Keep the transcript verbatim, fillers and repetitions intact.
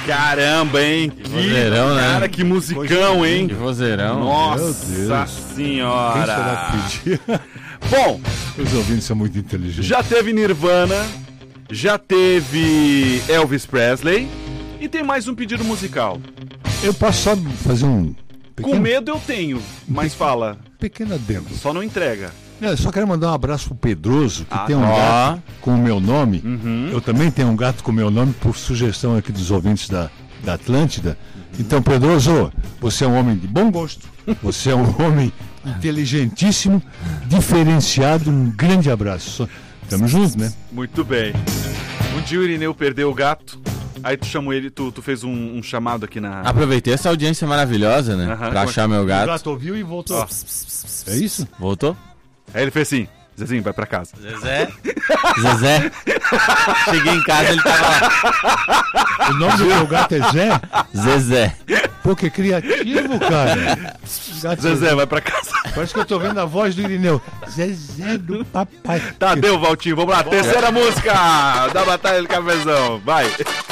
Caramba, hein? Que vozeirão, né? Cara, que musicão, hein? Que vozeirão. Nossa senhora. Quem será que pedia? Bom, os ouvintes são muito inteligentes. Já teve Nirvana, já teve Elvis Presley e tem mais um pedido musical. Eu posso só fazer um... Pequeno... Com medo eu tenho, mas fala. Pequeno adendo. Só não entrega. Eu só quero mandar um abraço pro Pedroso, que ah, tem um ó. gato com o meu nome. Uhum. Eu também tenho um gato com o meu nome, por sugestão aqui dos ouvintes da, da Atlântida. Uhum. Então, Pedroso, você é um homem de bom gosto, você é um homem inteligentíssimo, diferenciado, um grande abraço. Tamo juntos, né? Muito bem. Um dia o Irineu perdeu o gato, aí tu chamou ele, tu, tu fez um, um chamado aqui na... Aproveitei essa audiência maravilhosa, né? Uhum. Pra achar meu gato. O gato ouviu e voltou. Ó. É isso? Voltou? Aí ele fez assim, Zezinho, vai pra casa. Zezé? Zezé? Cheguei em casa, ele tava lá. O nome do meu gato é Zé? Zezé. Pô, que criativo, cara. Gato Zezé, vai pra casa. Parece que eu tô ouvindo a voz do Irineu. Zezé do papai. Tá, deu, Valtinho. Vamos lá, terceira música da Batalha do Cafezão. Vai.